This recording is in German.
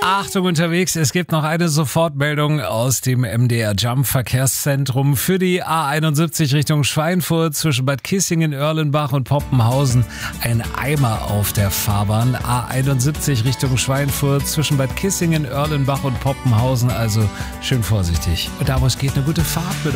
Achtung unterwegs, es gibt noch eine Sofortmeldung aus dem MDR Jump Verkehrszentrum für die A71 Richtung Schweinfurt zwischen Bad Kissingen, Erlenbach und Poppenhausen. Ein Eimer auf der Fahrbahn. A71 Richtung Schweinfurt zwischen Bad Kissingen, Erlenbach und Poppenhausen. Also schön vorsichtig. Und daraus geht eine gute Fahrt mit